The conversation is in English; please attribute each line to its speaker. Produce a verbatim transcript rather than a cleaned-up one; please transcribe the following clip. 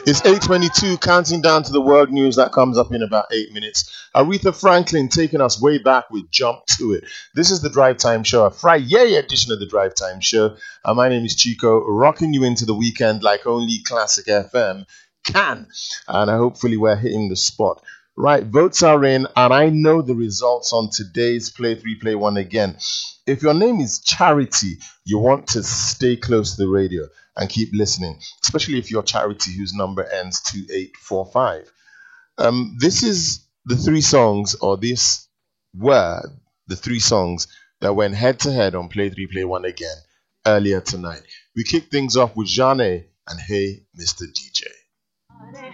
Speaker 1: It's eight twenty-two, counting down to the world news that comes up in about eight minutes. Aretha Franklin taking us way back with Jump to It. This is the Drive Time Show, a Friday edition of the Drive Time Show. Uh, my name is Chico, rocking you into the weekend like only Classic F M can. And hopefully we're hitting the spot. Right, votes are in, and I know the results on today's Play three, Play one again. If your name is Charity, you want to stay close to the radio and keep listening, especially if you're Charity whose number ends two eight four five. Um, this is the three songs, or this were the three songs that went head-to-head on Play three, Play one again earlier tonight. We kicked things off with Janae and Hey, Mister D J.